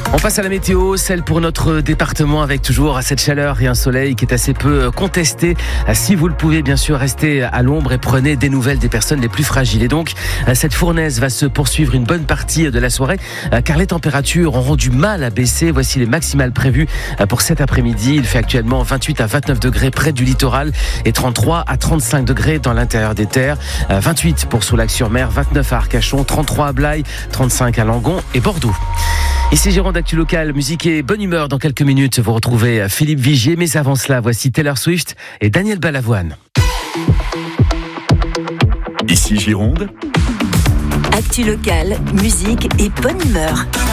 On passe à la météo, celle pour notre département avec toujours cette chaleur et un soleil qui est assez peu contesté. Si vous le pouvez, bien sûr, restez à l'ombre et prenez des nouvelles des personnes les plus fragiles. Et donc, cette fournaise va se poursuivre une bonne partie de la soirée car les températures auront du mal à baisser. Voici les maximales prévues pour cet après-midi. Il fait actuellement 28 à 29 degrés près du littoral et 33 à 35 degrés dans l'intérieur des terres. 28 pour Soulac-sur-Mer, 29 à Arcachon, 33 à Blaye, 35 à Langon et Bordeaux. Ici Jérôme d'Actu Local, musique et bonne humeur. Dans quelques minutes, vous retrouvez Philippe Vigier. Mais avant cela, voici Taylor Swift et Daniel Balavoine. Ici Gironde. Actu Local, musique et bonne humeur.